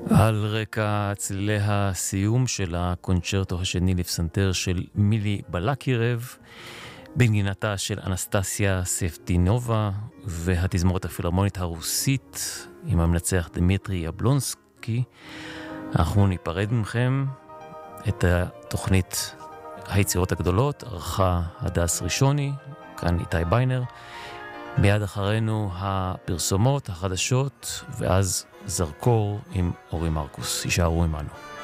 על רקע צלילי הסיום של הקונצ'רטו השני לפסנתר של מילי בלקירב, בנגינתה של אנסטסיה ספטינובה והתזמורת הפילהרמונית הרוסית עם המנצח דמיטרי יבלונסקי. אנחנו ניפרד מכם. את התוכנית היצירות הגדולות ערכה הדס ראשוני, כאן איתי ביינר. מיד אחרינו הפרסומות, החדשות, ואז זרקור עם אורי מרקוס. יישארו עמנו.